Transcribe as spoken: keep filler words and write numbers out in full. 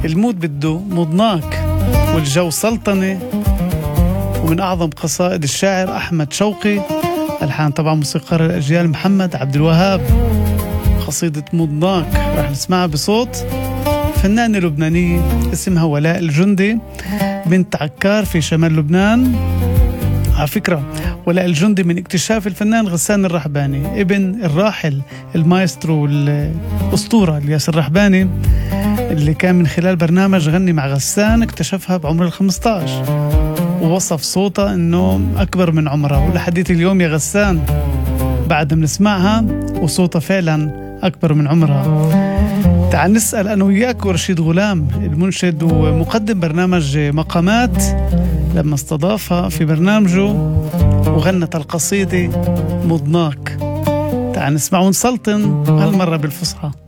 المود بده مضناك والجو سلطنة. ومن أعظم قصائد الشاعر أحمد شوقي، ألحان طبعا موسيقار الأجيال محمد عبد الوهاب، قصيدة مضناك رح نسمعها بصوت فنانة لبنانية اسمها ولاء الجندي، بنت عكار في شمال لبنان. على فكرة ولاء الجندي من اكتشاف الفنان غسان الرحباني، ابن الراحل المايسترو الأسطورة الياس الرحباني، اللي كان من خلال برنامج غني مع غسان اكتشفها بعمر الخمسة عشر، ووصف صوتها انه اكبر من عمرها. ولحديث اليوم يا غسان بعد ما نسمعها وصوتها فعلا اكبر من عمرها. تعال نسأل انا وياك ورشيد غلام المنشد ومقدم برنامج مقامات لما استضافها في برنامجه وغنت القصيدة مضناك. تعال نسمع ونسلطن هالمرة بالفصحى.